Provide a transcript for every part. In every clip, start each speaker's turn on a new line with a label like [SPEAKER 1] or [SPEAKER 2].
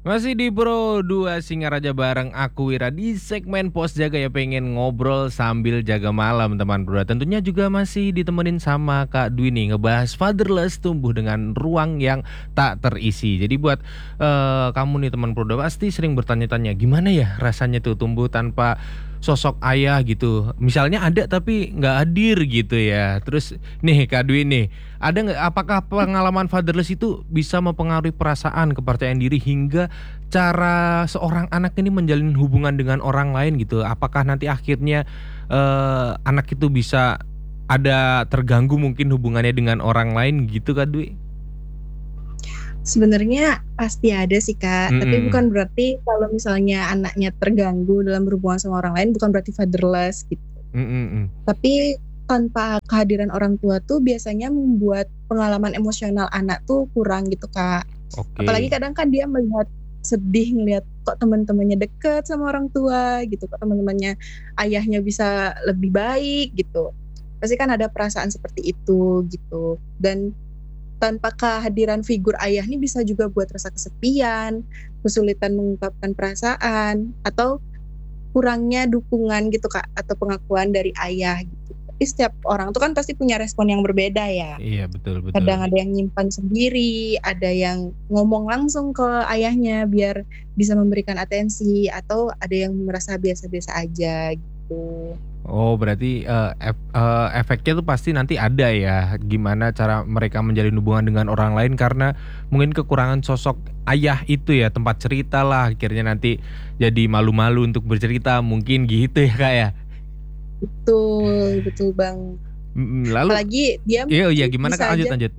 [SPEAKER 1] Masih di Pro 2 Singaraja bareng aku Wira di segmen Pos Jaga ya, pengen ngobrol sambil jaga malam teman bro. Tentunya juga masih ditemenin sama Kak Dwi nih, ngebahas fatherless, tumbuh dengan ruang yang tak terisi. Jadi buat kamu nih teman Pro 2 pasti sering bertanya-tanya gimana ya rasanya tuh tumbuh tanpa sosok ayah gitu. Misalnya ada tapi nggak hadir gitu ya. Terus nih Kak Dwi nih, ada nggak, apakah pengalaman fatherless itu bisa mempengaruhi perasaan, kepercayaan diri hingga cara seorang anak ini menjalin hubungan dengan orang lain gitu? Apakah nanti akhirnya anak itu bisa ada terganggu mungkin hubungannya dengan orang lain gitu Kak Dwi?
[SPEAKER 2] Sebenarnya pasti ada sih Kak, tapi
[SPEAKER 1] Mm-mm.
[SPEAKER 2] bukan berarti kalau misalnya anaknya terganggu dalam berhubungan sama orang lain bukan berarti fatherless gitu.
[SPEAKER 1] Mm-mm.
[SPEAKER 2] Tapi tanpa kehadiran orang tua tuh biasanya membuat pengalaman emosional anak tuh kurang gitu Kak. Apalagi
[SPEAKER 1] Oke.
[SPEAKER 2] kadang kan dia melihat sedih ngelihat kok teman-temannya deket sama orang tua gitu, kok teman-temannya ayahnya bisa lebih baik gitu. Pasti kan ada perasaan seperti itu gitu. Dan tanpa kehadiran figur ayah ini bisa juga buat rasa kesepian, kesulitan mengungkapkan perasaan, atau kurangnya dukungan gitu Kak, atau pengakuan dari ayah gitu. Tapi setiap orang tuh kan pasti punya respon yang berbeda ya.
[SPEAKER 1] Iya betul betul.
[SPEAKER 2] Kadang ada yang nyimpan sendiri, ada yang ngomong langsung ke ayahnya biar bisa memberikan atensi, atau ada yang merasa biasa-biasa aja gitu.
[SPEAKER 1] Oh, berarti efeknya tuh pasti nanti ada ya. Gimana cara mereka menjalin hubungan dengan orang lain karena mungkin kekurangan sosok ayah itu ya, tempat cerita lah. Akhirnya nanti jadi malu-malu untuk bercerita, mungkin gitu ya Kak ya.
[SPEAKER 2] Betul, betul Bang.
[SPEAKER 1] Lalu
[SPEAKER 2] Apalagi dia
[SPEAKER 1] iya iya
[SPEAKER 2] mungkin
[SPEAKER 1] gimana
[SPEAKER 2] bisa
[SPEAKER 1] Kak, lanjut
[SPEAKER 2] aja
[SPEAKER 1] lanjut.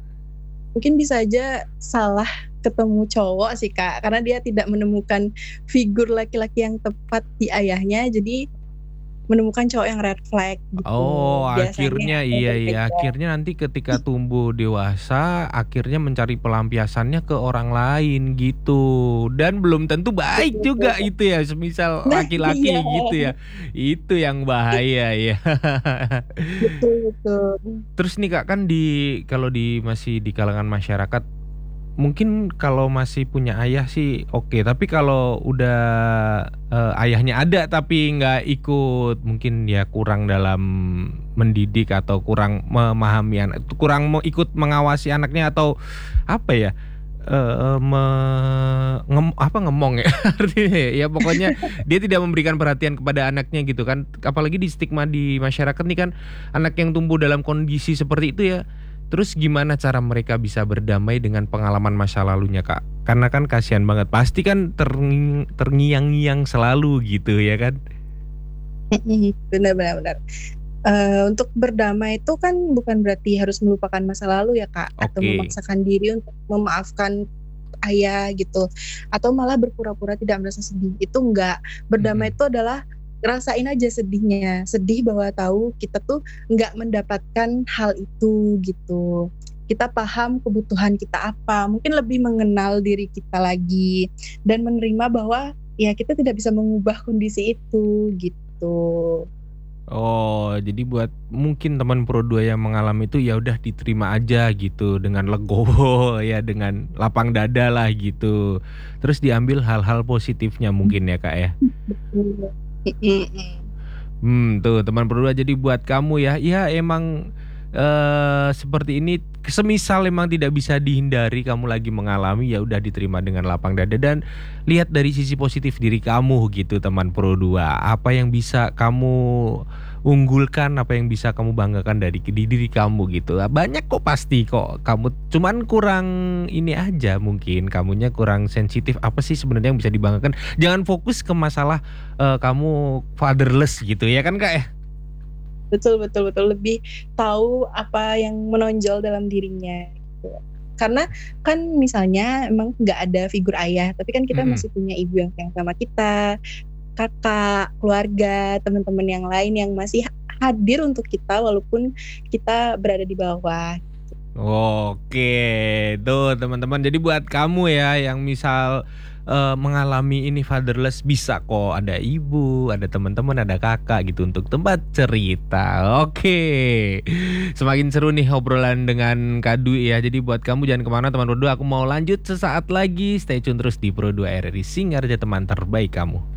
[SPEAKER 2] salah ketemu cowok sih Kak, karena dia tidak menemukan figur laki-laki yang tepat di ayahnya, jadi menemukan cowok yang red flag
[SPEAKER 1] Oh,
[SPEAKER 2] gitu. Biasanya
[SPEAKER 1] akhirnya
[SPEAKER 2] kayak
[SPEAKER 1] iya
[SPEAKER 2] gitu
[SPEAKER 1] iya.
[SPEAKER 2] aja.
[SPEAKER 1] Akhirnya nanti ketika tumbuh dewasa, akhirnya mencari pelampiasannya ke orang lain gitu. Dan belum tentu baik
[SPEAKER 2] Betul,
[SPEAKER 1] juga
[SPEAKER 2] betul.
[SPEAKER 1] itu ya, semisal
[SPEAKER 2] Nah,
[SPEAKER 1] laki-laki
[SPEAKER 2] iya,
[SPEAKER 1] gitu ya. Itu yang bahaya ya.
[SPEAKER 2] betul, betul.
[SPEAKER 1] Terus nih Kak, kan kalau masih di kalangan masyarakat mungkin kalau masih punya ayah sih oke, tapi kalau udah ayahnya ada tapi nggak ikut, mungkin ya kurang dalam mendidik atau kurang memahami anak, kurang mau ikut mengawasi anaknya atau apa ya? Ngemong ya artinya ya. Ya pokoknya dia tidak memberikan perhatian kepada anaknya gitu kan. Apalagi di stigma di masyarakat nih kan, anak yang tumbuh dalam kondisi seperti itu ya. Terus gimana cara mereka bisa berdamai dengan pengalaman masa lalunya Kak? Karena kan kasihan banget. Pasti kan terngiang-ngiang selalu gitu ya kan?
[SPEAKER 2] Benar, benar, benar. Untuk berdamai itu kan bukan berarti harus melupakan masa lalu ya Kak, atau
[SPEAKER 1] Oke.
[SPEAKER 2] memaksakan diri untuk memaafkan ayah gitu, atau malah berpura-pura tidak merasa sedih, itu enggak. Berdamai
[SPEAKER 1] Mm-mm.
[SPEAKER 2] itu adalah rasain aja sedihnya, sedih bahwa tahu kita tuh nggak mendapatkan hal itu gitu. Kita paham kebutuhan kita apa, mungkin lebih mengenal diri kita lagi, dan menerima bahwa ya kita tidak bisa mengubah kondisi itu gitu.
[SPEAKER 1] Oh, jadi buat mungkin teman Pro 2 yang mengalami itu ya udah diterima aja gitu dengan legowo ya, dengan lapang dada lah gitu. Terus diambil hal-hal positifnya mungkin ya Kak ya.
[SPEAKER 2] Betul. Mm-mm.
[SPEAKER 1] Tuh teman berdua, jadi buat kamu ya, ya emang seperti ini, semisal emang tidak bisa dihindari kamu lagi mengalami, ya udah diterima dengan lapang dada dan lihat dari sisi positif diri kamu gitu teman Pro 2. Apa yang bisa kamu unggulkan, apa yang bisa kamu banggakan dari di diri kamu gitu. Banyak kok, pasti kok kamu, cuman kurang ini aja, mungkin kamunya kurang sensitif. Apa sih sebenarnya yang bisa dibanggakan? Jangan fokus ke masalah kamu fatherless gitu ya kan Kak ya?
[SPEAKER 2] Betul, betul, betul. Lebih tahu apa yang menonjol dalam dirinya gitu. Karena kan misalnya emang nggak ada figur ayah, tapi kan kita
[SPEAKER 1] Mm-mm.
[SPEAKER 2] masih punya ibu yang sayang sama kita, kakak, keluarga, teman-teman yang lain yang masih hadir untuk kita walaupun kita berada di bawah.
[SPEAKER 1] Oke, tuh teman-teman. Jadi buat kamu ya yang misal mengalami ini fatherless bisa kok, ada ibu, ada teman-teman, ada kakak gitu untuk tempat cerita. Oke. Semakin seru nih obrolan dengan Kak Dwi ya. Jadi buat kamu jangan kemana teman Pro 2, aku mau lanjut sesaat lagi. Stay tune terus di Pro 2 RRI Singarja, teman terbaik kamu.